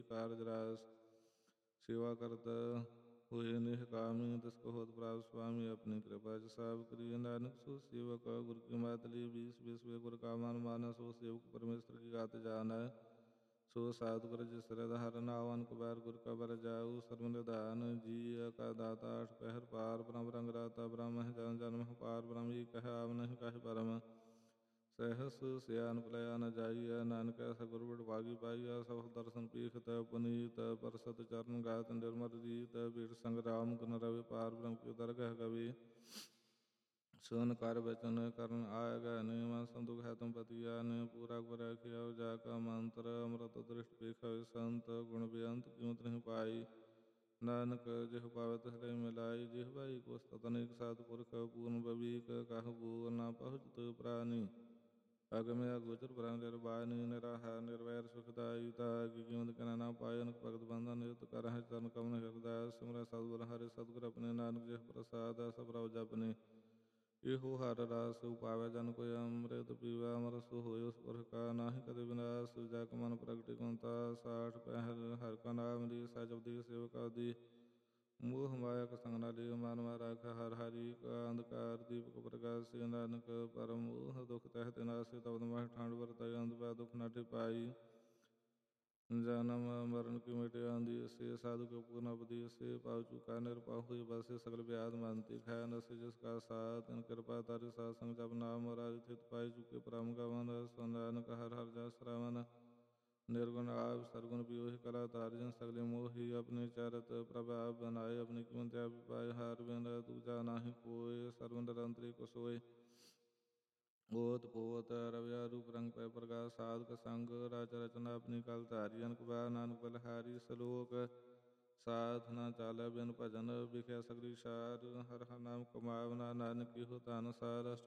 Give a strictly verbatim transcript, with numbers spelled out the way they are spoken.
ਕਾਰਜ ਰਾਸ ਸੇਵਾ ਕਰਤ ਹੋਏ ਨਿਹ ਕਾਮੀ ਤਿਸ ਕੋ ਹੋਤ ਪ੍ਰਾਪ ਸੁਆਮੀ ਆਪਣੀ ਕਿਰਪਾ ਚ ਸਾਬ ਕਰੀ ਨਾਨਕ ਸੋ ਸੇਵਕ ਗੁਰ ਕੀ ਮਾਤ ਲਈ ਬੀਸ ਬੀਸ ਵੇ ਗੁਰ ਕਾ ਮਨ ਮਾਨਾ ਸੋ ਸੇਵਕ ਪਰਮੇਸ਼ਰ ਕੀ ਗਾਤ ਜਾਣੈ ਸੋ ਸਾਧੁ ਕਰ ਜਿਸ ਰਦ ਹਰ ਨਾਵਨ ਕੁਬੈਰ ਗੁਰ ਕਾ ਬਰ ਜਾਊ ਸਰਬ ਨਿਧਾਨ ਜੀ ਕਾ ਦਾਤਾ ਅਠ ਪਹਿਰ ਪਾਰ ਬ੍ਰਹਮ ਰੰਗ ਰਾਤਾ ਬ੍ਰਹਮ ਜਨ ਜਨਮ ਪਾਰ ਬ੍ਰਹਮ ਜੀ ਕਹਿ ਆਵ ਨਹੀਂ ਕਹਿ ਪਰਮ ਸਹਿਸ ਸਿਆਨ ਭਲਿਆ ਨ ਜਾਈਐ ਨਾਨਕ ਐਸਾ ਗੁਰ ਵਡਭਾਗੀ ਪਾਈਐ ਸਭ ਦਰਸ਼ਨ ਪੀਖਤ ਪੁਨੀਤ ਪਰਸਤ ਚਰਨ ਗਾਤ ਨਿਰਮਲ ਰੀਤ ਬੀੜ ਸੰਗ ਰਾਮ ਗੁਣ ਰਵਿ ਪਾਰ ਬ੍ਰਹਮ ਕੀ ਦਰਗਹ ਕਵੀ ਸੁਨ ਕਰ ਬਚਨ ਕਰਨ ਆਇ ਗਏ ਨਿਯਮ ਸੰਤੁਖ ਹੈ ਤੁਮ ਪਤੀਆ ਨੇ ਪੂਰਾ ਗੁਰ ਰਖਿਆ ਜਾ ਕਾ ਮੰਤਰ ਅੰਮ੍ਰਿਤ ਦ੍ਰਿਸ਼ਟ ਪੇਖਾ ਸੰਤ ਗੁਣ ਬੇਅੰਤ ਕੀਮਤ ਨਹੀਂ ਪਾਈ ਨਾਨਕ ਜਿਹ ਪਾਵੈ ਤਿਸ ਲਈ ਮਿਲਾਈ ਜਿਹ ਭਾਈ ਕੋ ਸਤ ਅਨੇਕ ਸਾਧ ਪੁਰਖ ਪੂਰਨ ਬਵੀਕ ਕਹ ਬੂਰ ਨਾ ਪਹੁੰਚਤ ਪ੍ਰਾਨੀ ਅਗਮਿ ਅਗੋਚਰ ਬ੍ਰਹਮ ਨਿਰਵਾਣੀ ਨਿਰਾਹਾ ਨਿਰਵੈਰ ਸੁਖਦਾਈ ਤਾਗੀ ਕੀਮਤ ਕਹਿ ਨਾ ਪਾਏ ਅਨਕ ਭਗਤ ਬੰਧਨ ਨਿਰਤ ਕਰ ਹੈ ਚਰਨ ਕਮਲ ਹਿਰਦੈ ਸਿਮਰੈ ਸਤਿਗੁਰ ਹਰਿ ਸਤਿਗੁਰ ਆਪਣੇ ਨਾਨਕ ਜਿਹ ਪ੍ਰਸਾਦ ਸਭ ਪ੍ਰਭ ਜਪਨੇ ਇਹੋ ਹਰ ਰਸ ਉਪਾਵੈ ਜਨ ਕੋਈ ਅੰਮ੍ਰਿਤ ਪੀਵੈ ਅਮਰ ਸੋ ਹੋਇ ਉਸ ਪੁਰਖ ਕਾ ਨਾਹੀ ਕਦੇ ਵਿਨਾਸ਼ ਜਗ ਮਨ ਪ੍ਰਗਟਿ ਕੁੰਤਾ ਸਾਠ ਪਹਿਰ ਹਰਿ ਕਾ ਨਾਮ ਲਈ ਸਜਬਦੀ ਸੇਵਕ ਆਦਿ ਮੋਹ ਮਾਇਆ ਕਾ ਸੰਗ ਨਾ ਲਿਓ ਮਨ ਮਾ ਰਾਖ ਹਰਿ ਹਰਿ ਕਾ ਅੰਧਕਾਰ ਦੀਪਕ ਪ੍ਰਗਾਸੀ ਨਾਨਕ ਪਰਮ ਮੋਹ ਦੁਖ ਤਹਿ ਤੇ ਨਾਸੀ ਤਬਦ ਮਹਿ ਠਾਂਡ ਵਰਤਾਈ ਅੰਧ ਪੈ ਦੁਖ ਨਾ ਠਿਪਾਈ ਜਨਮ ਮਰਨ ਕੀ ਮਿਟਿਆ ਅੰਦੀਸੇ ਸਾਧੂ ਕੇ ਪੂਰਨ ਉਪਦੇਸੇ ਪਾਉ ਚੁਕਾ ਨਿਰਪਾਉ ਹੋਈ ਬਸੇ ਸਗਲ ਵਿਆਦ ਮੰਤੀ ਖੈ ਨਸੇ ਜਿਸ ਕਾ ਸਾਥ ਤਿਨ ਕਿਰਪਾ ਤਾਰਿ ਸਾਧ ਸੰਗ ਜਪ ਨਾਮ ਮੁਰਾਰਿ ਥਿਤ ਪਾਈ ਚੁਕੇ ਪਰਮ ਗਵਨ ਸੋ ਨਾਨਕ ਹਰਿ ਹਰਿ ਜਸ ਰਵਨ ਨਿਰਗੁਣ ਆਪ ਸਰਗੁਣ ਪਿਓਹਿ ਕਲਾ ਤਾਰਿ ਸਗਲੇ ਮੋਹਿ ਆਪਣੇ ਚਰਤ ਪ੍ਰਭ ਆਪ ਬਨਾਏ ਆਪਣੀ ਕੀਮਤ ਆਪ ਪਾਏ ਹਾਰ ਬਿਨ ਦੂਜਾ ਨਾਹੀ ਕੋਇ ਸਰਬ ਨਿਰੰਤਰੀ ਕੋ ਸੋਇ ਓਤ ਪੋਤ ਰਵਿਆ ਰੂਪ ਰੰਗ ਪੈ ਪ੍ਰਗਾਸ ਸਾਧਕ ਸੰਗ ਰਚ ਰਚਨਾ ਆਪਣੀ ਕਲ ਧਾਰੀ ਅਨਕ ਬਾ ਨਾਨਕ ਬਲਹਾਰੀ ਸਲੋਕ ਸਾਥ ਨਾ ਚਾਲੈ ਬਿਨ ਭਜਨ ਵਿਖਿਆ ਸਗਲੀ ਸਾਰ ਹਰਿ ਹਰਿ ਨਾਮ ਕਮਾਵਨਾ ਨਾਨਕ ਇਹੋ ਧਨ ਸਾਰ ਅਸ਼ਟ